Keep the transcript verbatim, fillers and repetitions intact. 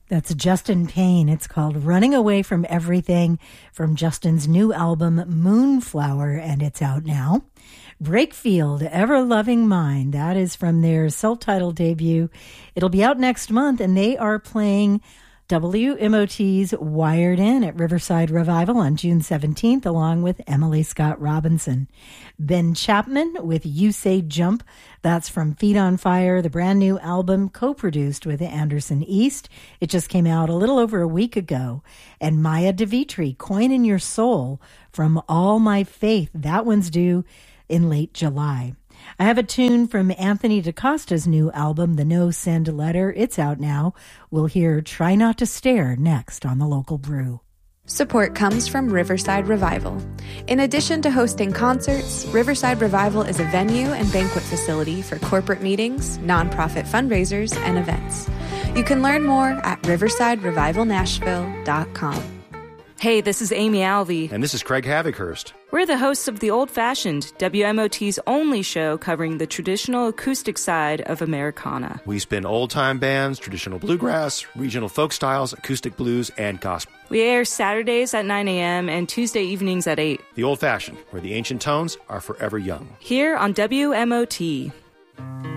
That's Justin Payne. It's called Running Away from Everything from Justin's new album, Moonflower, and it's out now. Breakfield, Ever Loving Mine. That is from their self-titled debut. It'll be out next month, and they are playing W M O T's Wired In at Riverside Revival on June seventeenth, along with Emily Scott Robinson. Ben Chapman with You Say Jump. That's from Feet on Fire, the brand new album co-produced with Anderson East. It just came out a little over a week ago. And Maya DeVitri, Coin in Your Soul from All My Faith. That one's due in late July. I have a tune from Anthony DaCosta's new album, The No Send Letter. It's out now. We'll hear Try Not to Stare next on The Local Brew. Support comes from Riverside Revival. In addition to hosting concerts, Riverside Revival is a venue and banquet facility for corporate meetings, nonprofit fundraisers, and events. You can learn more at riverside revival nashville dot com. Hey, this is Amy Alvey. And this is Craig Havikhurst. We're the hosts of The Old Fashioned, W M O T's only show covering the traditional acoustic side of Americana. We spin old-time bands, traditional bluegrass, regional folk styles, acoustic blues, and gospel. We air Saturdays at nine a.m. and Tuesday evenings at eight. The Old Fashioned, where the ancient tones are forever young. Here on W M O T.